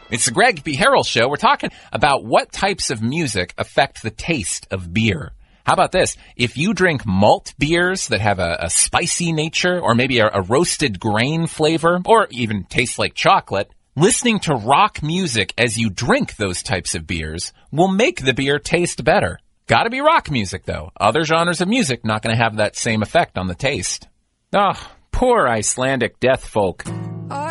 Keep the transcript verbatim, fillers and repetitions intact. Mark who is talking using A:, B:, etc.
A: It's the Greg B. Harrell Show. We're talking about what types of music affect the taste of beer. How about this? If you drink malt beers that have a, a spicy nature, or maybe a, a roasted grain flavor, or even taste like chocolate, listening to rock music as you drink those types of beers will make the beer taste better. Gotta be rock music, though. Other genres of music not going to have that same effect on the taste. Ah, oh, poor Icelandic death folk.